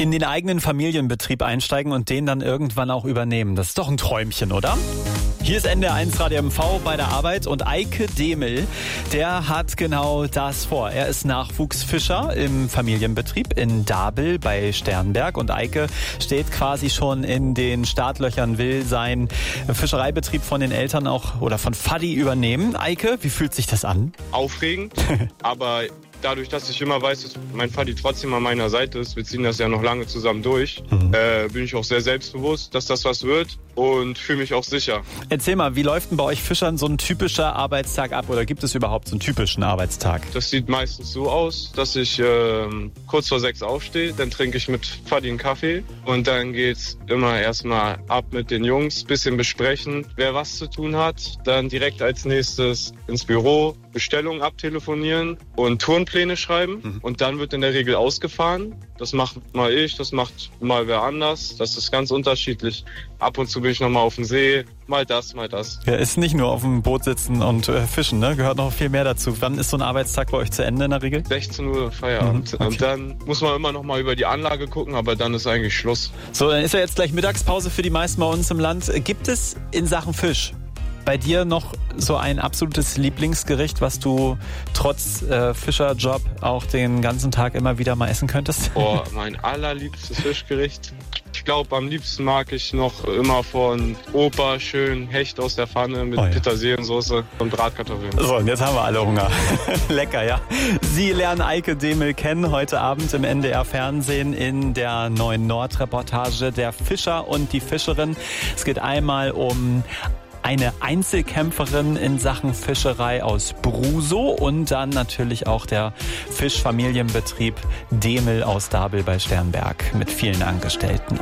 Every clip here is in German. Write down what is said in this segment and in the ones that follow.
In den eigenen Familienbetrieb einsteigen und den dann irgendwann auch übernehmen. Das ist doch ein Träumchen, oder? Hier ist NDR1 Radio MV bei der Arbeit und Eike Demel, der hat genau das vor. Er ist Nachwuchsfischer im Familienbetrieb in Dabel bei Sternberg und Eike steht quasi schon in den Startlöchern, will seinen Fischereibetrieb von den Eltern auch oder von Vati übernehmen. Eike, wie fühlt sich das an? Aufregend, aber dadurch, dass ich immer weiß, dass mein Vati trotzdem an meiner Seite ist, wir ziehen das ja noch lange zusammen durch, bin ich auch sehr selbstbewusst, dass das was wird und fühle mich auch sicher. Erzähl mal, wie läuft denn bei euch Fischern so ein typischer Arbeitstag ab oder gibt es überhaupt so einen typischen Arbeitstag? Das sieht meistens so aus, dass ich kurz vor 6 aufstehe, dann trinke ich mit Vati einen Kaffee und dann geht's immer erstmal ab mit den Jungs, bisschen besprechen, wer was zu tun hat, dann direkt als nächstes ins Büro, Bestellungen abtelefonieren und Turnpläne schreiben und dann wird in der Regel ausgefahren. Das macht mal ich, das macht mal wer anders. Das ist ganz unterschiedlich. Ab und zu bin ich nochmal auf dem See, mal das, mal das. Ja, ist nicht nur auf dem Boot sitzen und fischen, ne? Gehört noch viel mehr dazu. Wann ist so ein Arbeitstag bei euch zu Ende in der Regel? 16 Uhr Feierabend. Okay. Und dann muss man immer noch mal über die Anlage gucken, aber dann ist eigentlich Schluss. So, dann ist ja jetzt gleich Mittagspause für die meisten bei uns im Land. Gibt es in Sachen Fisch bei dir noch so ein absolutes Lieblingsgericht, was du trotz Fischerjob auch den ganzen Tag immer wieder mal essen könntest? Boah, mein allerliebstes Fischgericht. Ich glaube, am liebsten mag ich noch immer von Opa schön Hecht aus der Pfanne mit Petersiliensoße und Bratkartoffeln. So, und jetzt haben wir alle Hunger. Lecker, ja. Sie lernen Eike Demel kennen heute Abend im NDR Fernsehen in der neuen Nordreportage Der Fischer und die Fischerin. Es geht einmal um eine Einzelkämpferin in Sachen Fischerei aus Brusow und dann natürlich auch der Fischfamilienbetrieb Demel aus Dabel bei Sternberg mit vielen Angestellten.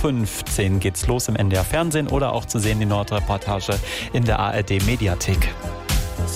18.15 Uhr geht's los im NDR Fernsehen oder auch zu sehen die Nordreportage in der ARD Mediathek.